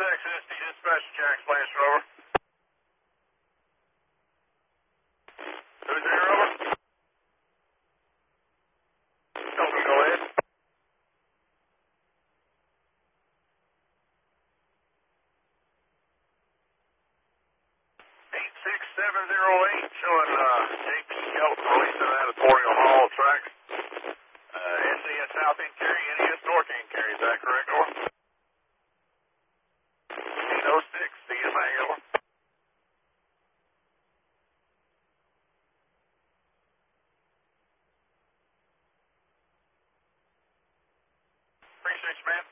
SSD dispatch Jack Blanchard, over. Who's there, over? Hilton, go ahead. 86708 showing Jake Skelton releasing that at Boreal Hall track. NCS south end carry, NES north end carry, is that correct, over? 806, see you, Mag, over. Appreciate you, man.